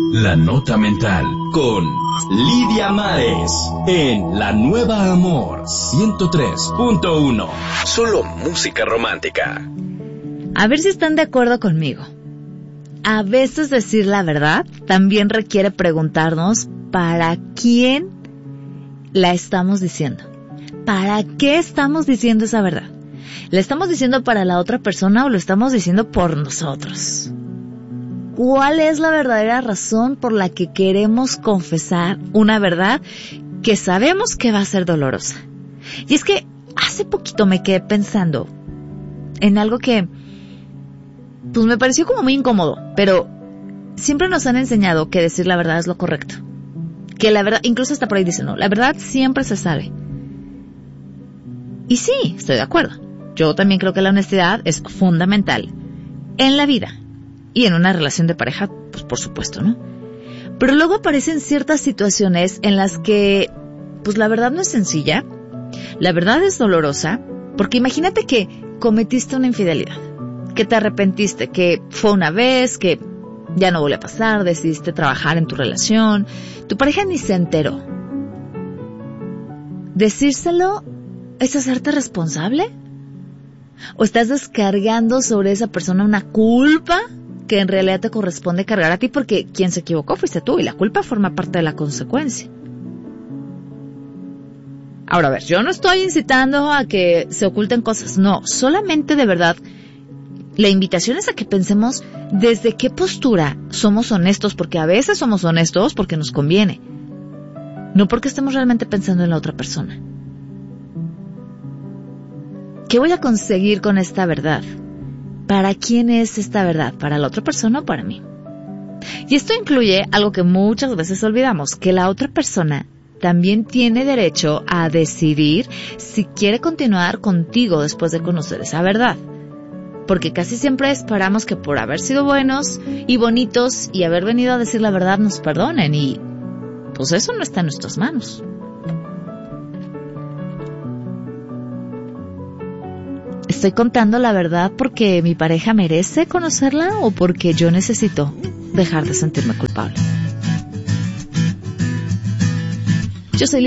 La Nota Mental con Lidia Mares en La Nueva Amor 103.1. Solo música romántica. A ver si están de acuerdo conmigo. A veces decir la verdad también requiere preguntarnos para quién la estamos diciendo. ¿Para qué estamos diciendo esa verdad? ¿La estamos diciendo para la otra persona o lo estamos diciendo por nosotros? ¿Cuál es la verdadera razón por la que queremos confesar una verdad que sabemos que va a ser dolorosa? Y es que hace poquito me quedé pensando en algo que pues me pareció como muy incómodo, pero siempre nos han enseñado que decir la verdad es lo correcto. Que la verdad, incluso hasta por ahí dicen, no, la verdad siempre se sabe. Y sí, estoy de acuerdo. Yo también creo que la honestidad es fundamental en la vida. Y en una relación de pareja, pues por supuesto, ¿no? Pero luego aparecen ciertas situaciones en las que, pues la verdad no es sencilla, la verdad es dolorosa, porque imagínate que cometiste una infidelidad, que te arrepentiste, que fue una vez, que ya no volvió a pasar, decidiste trabajar en tu relación, tu pareja ni se enteró. ¿Decírselo es hacerte responsable? ¿O estás descargando sobre esa persona una culpa que en realidad te corresponde cargar a ti porque quien se equivocó fuiste tú y la culpa forma parte de la consecuencia? Ahora, a ver, yo no estoy incitando a que se oculten cosas, no, solamente de verdad la invitación es a que pensemos desde qué postura somos honestos, porque a veces somos honestos porque nos conviene, no porque estemos realmente pensando en la otra persona. ¿Qué voy a conseguir con esta verdad? ¿Para quién es esta verdad? ¿Para la otra persona o para mí? Y esto incluye algo que muchas veces olvidamos, que la otra persona también tiene derecho a decidir si quiere continuar contigo después de conocer esa verdad. Porque casi siempre esperamos que por haber sido buenos y bonitos y haber venido a decir la verdad nos perdonen y pues eso no está en nuestras manos. ¿Estoy contando la verdad porque mi pareja merece conocerla o porque yo necesito dejar de sentirme culpable? Yo soy